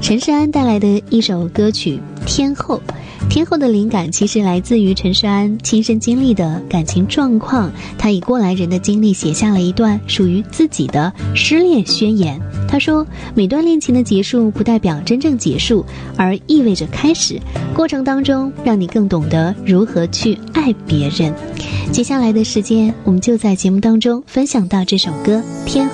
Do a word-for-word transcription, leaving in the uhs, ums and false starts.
陈势安带来的一首歌曲《天后》。天后的灵感其实来自于陈势安亲身经历的感情状况，他以过来人的经历写下了一段属于自己的失恋宣言。他说，每段恋情的结束不代表真正结束，而意味着开始，过程当中让你更懂得如何去爱别人。接下来的时间，我们就在节目当中分享到这首歌《天后》。